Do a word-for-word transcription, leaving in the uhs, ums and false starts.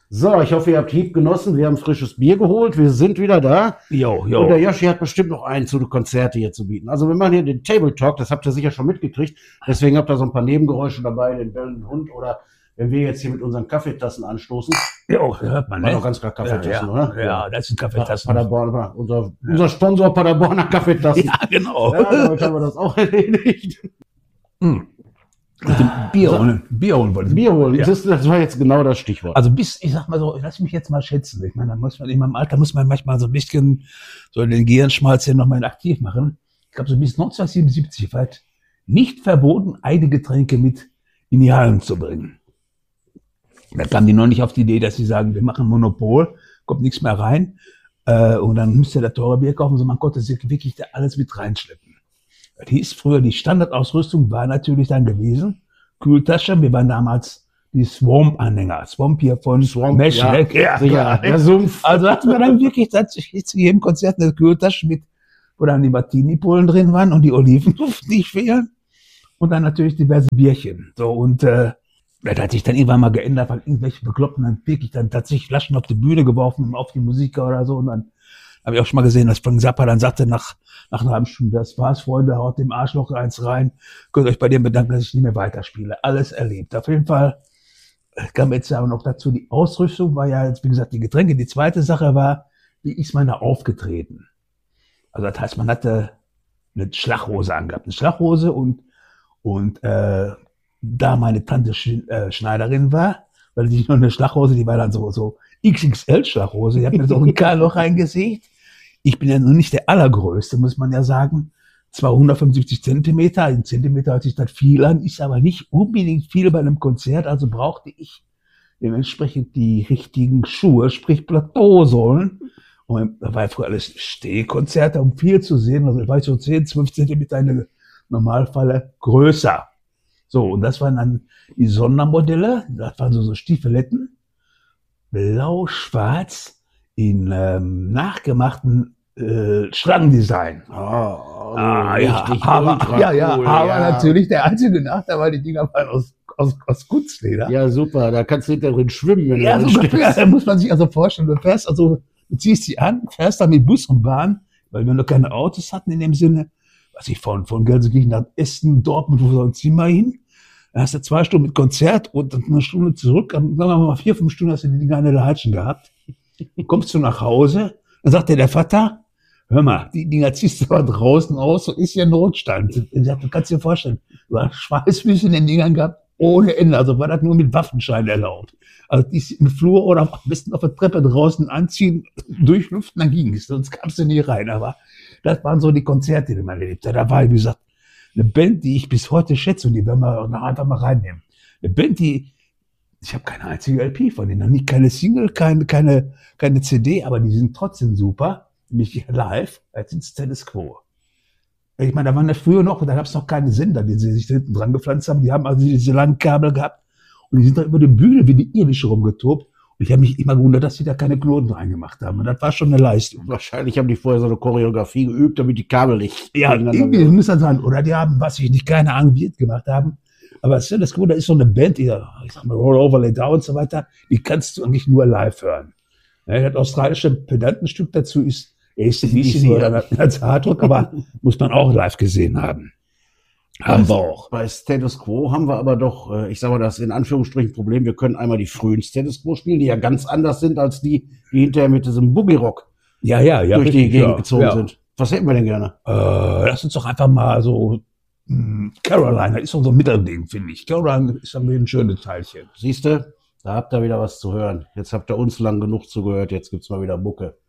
So, ich hoffe, ihr habt Hieb genossen. Wir haben frisches Bier geholt. Wir sind wieder da. Jo, Und jo. der Yoshi hat bestimmt noch ein zu Konzerte hier zu bieten. Also wir machen hier den Table Talk, das habt ihr sicher schon mitgekriegt. Deswegen habt ihr so ein paar Nebengeräusche dabei, den bellenden Hund oder wenn wir jetzt hier mit unseren Kaffeetassen anstoßen. Jo, hört man, War ne? doch ganz klar Kaffeetassen, ja, ja. oder? Ja, das sind Kaffeetassen. Paderborn, unser, unser Sponsor Paderborner Kaffeetassen. Ja, genau. Ja, damit haben wir das auch erledigt. Hm. Mit dem Bier holen. Bier holen wollte ich. Bier holen, Ja. das, das war jetzt genau das Stichwort. Also bis, ich sag mal so, lass mich jetzt mal schätzen. Ich meine, da muss man in meinem Alter muss man manchmal so ein bisschen so den Gehirnschmalz hier nochmal aktiv machen. Ich glaube, so bis neunzehnhundertsiebenundsiebzig war es nicht verboten, eigene Getränke mit in die Hallen zu bringen. Da kamen die noch nicht auf die Idee, dass sie sagen, wir machen Monopol, kommt nichts mehr rein. Äh, und dann müsst ihr da teure Bier kaufen. So, man konnte sich wirklich da alles mit reinschleppen. Das hieß früher, die Standardausrüstung war natürlich dann gewesen, Kühltasche, wir waren damals die Swamp-Anhänger, Swamp hier von Swamp, Mesh, ja, ne? Ja, sicher, klar. der Sumpf. Also hatten wir dann wirklich tatsächlich zu jedem Konzert eine Kühltasche mit, wo dann die Martini-Pullen drin waren und die Oliven durften nicht fehlen. Und dann natürlich diverse Bierchen. So, und äh, das hat sich dann irgendwann mal geändert, weil irgendwelche Bekloppten dann wirklich dann tatsächlich Flaschen auf die Bühne geworfen, auf die Musiker oder so. Und dann habe ich auch schon mal gesehen, dass Frank Zappa dann sagte nach, nach einer halben Stunde, das war's, Freunde, haut dem Arschloch eins rein. Könnt euch bei dem bedanken, dass ich nicht mehr weiterspiele. Alles erlebt. Auf jeden Fall kam jetzt aber noch dazu, die Ausrüstung war ja jetzt, wie gesagt, die Getränke. Die zweite Sache war, wie ist man da aufgetreten? Also das heißt, man hatte eine Schlaghose angehabt. Eine Schlaghose und, und äh, da meine Tante Sch äh, Schneiderin war, weil die noch eine Schlaghose, die war dann so, so X X L-Schlaghose, die hat mir so ein K-Loch reingesägt. Ich bin ja nun nicht der Allergrößte, muss man ja sagen. Zwar hundertfünfundsiebzig Zentimeter, ein Zentimeter hört sich das viel an, ist aber nicht unbedingt viel bei einem Konzert, also brauchte ich dementsprechend die richtigen Schuhe, sprich Plateausohlen. Und da war ja früher alles Stehkonzerte, um viel zu sehen, also ich war so zehn, zwölf Zentimeter in der Normalfalle größer. So, und das waren dann die Sondermodelle, das waren so, so Stiefeletten, blau-schwarz in ähm, nachgemachten äh, Schlangendesign. Oh, Ah, ja, aber, ja, ja, cool, aber ja. natürlich der einzige Nachteil war, die Dinger waren aus, aus, aus Kunstleder. Ja, super, da kannst du hinter drin schwimmen, wenn Ja, du so drin ungefähr, stehst. da muss man sich also vorstellen, du fährst also, du ziehst sie an, fährst dann mit Bus und Bahn, weil wir noch keine Autos hatten in dem Sinne, was ich von, von Gelsenkirchen nach Essen, Dortmund, wo so ein Zimmer hin, da hast du zwei Stunden mit Konzert und dann eine Stunde zurück, dann sagen wir mal vier, fünf Stunden hast du die Dinger an der Latschen gehabt, kommst du nach Hause, dann sagt dir der Vater, hör mal, die Dinger ziehst du aber draußen aus, so ist ja Notstand. Er sagt, du kannst dir vorstellen, du hast Schweißfüße in den Dingern gehabt, ohne Ende. Also war das nur mit Waffenschein erlaubt. Also die im Flur oder am besten auf der Treppe draußen anziehen, durchlüften, dann ging es. Sonst kamst du nie rein. Aber das waren so die Konzerte, die man erlebt hat. Da war, wie gesagt, eine Band, die ich bis heute schätze und die werden wir auch noch einfach mal reinnehmen. Eine Band, die, ich habe keine einzige L P von denen, noch nicht keine Single, keine, keine, keine C D, aber die sind trotzdem super. Mich live als ins Status Quo. Ich meine, da waren ja früher noch, da gab es noch keine Sender, die sie sich hinten dran gepflanzt haben. Die haben also diese langen Kabel gehabt und die sind da über die Bühne wie die Irische rumgetobt. Und ich habe mich immer gewundert, dass sie da keine Knoten reingemacht haben. Und das war schon eine Leistung. Wahrscheinlich haben die vorher so eine Choreografie geübt, damit die Kabel nicht Ja, gegeneinander irgendwie werden. muss das sein. Oder die haben, was ich nicht, keine Ahnung, wie die gemacht haben. Aber Status Quo, da ist so eine Band, die, ich sag mal, Roll Over, Lay Down und so weiter, die kannst du eigentlich nur live hören. Ja, das australische Pedantenstück dazu ist A C D C oder als Hardrock, aber muss man auch live gesehen haben. Haben wir auch. Bei Status Quo haben wir aber doch, äh, ich sage mal, das in Anführungsstrichen Problem, wir können einmal die frühen Status Quo spielen, die ja ganz anders sind als die, die hinterher mit diesem Boogie-Rock Ja, ja, ja. durch die richtig, Gegend ja, gezogen ja. sind. Was hätten wir denn gerne? Äh, lass uns doch einfach mal so, mh, Carolina ist doch so ein Mittelding, finde ich. Carolina ist dann ein schönes Teilchen. Siehst du, da habt ihr wieder was zu hören. Jetzt habt ihr uns lang genug zugehört, jetzt gibt's mal wieder Mucke.